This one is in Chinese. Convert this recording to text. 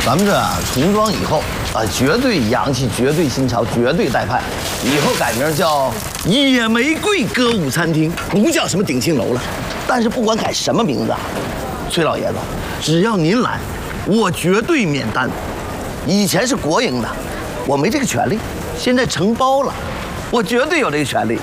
咱们这重装以后啊，绝对洋气，绝对新潮，绝对带派。以后改名叫野玫瑰歌舞餐厅，不叫什么鼎庆楼了。但是不管改什么名字啊，崔老爷子，只要您来，我绝对免单。以前是国营的，我没这个权利，现在承包了，我绝对有这个权利。